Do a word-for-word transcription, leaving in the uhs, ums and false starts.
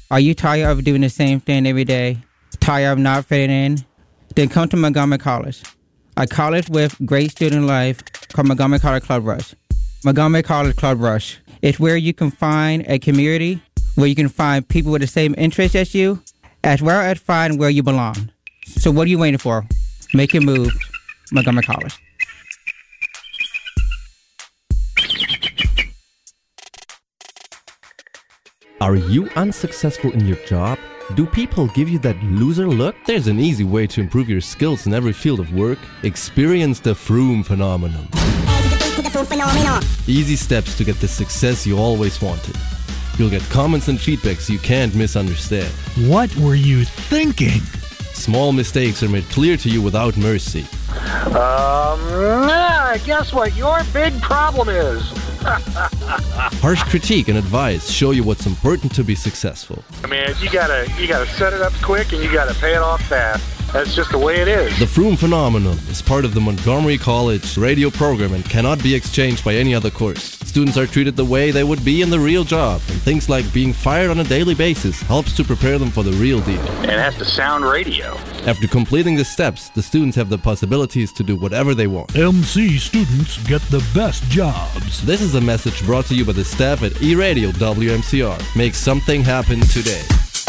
Are you tired of doing the same thing every day? Tired of not fitting in? Then come to Montgomery College, a college with great student life called Montgomery College Club Rush. Montgomery College Club Rush. It's where you can find a community, where you can find people with the same interests as you, as well as find where you belong. So what are you waiting for? Make your move, Montgomery College. Are you unsuccessful in your job? Do people give you that loser look? There's an easy way to improve your skills in every field of work. Experience the Froom phenomenon. Easy steps to get the success you always wanted. You'll get comments and feedbacks you can't misunderstand. What were you thinking? Small mistakes are made clear to you without mercy. Um, I guess what your big problem is. Harsh critique and advice show you what's important to be successful. I mean, you gotta you gotta set it up quick and you gotta pay it off fast. That's just the way it is. The Froom phenomenon is part of the Montgomery College radio program and cannot be exchanged by any other course. Students are treated the way they would be in the real job, and things like being fired on a daily basis helps to prepare them for the real deal. And it has to sound radio. After completing the steps, the students have the possibilities to do whatever they want. M C students get the best jobs. This is a message brought to you by the staff at E-Radio W M C R. Make something happen today.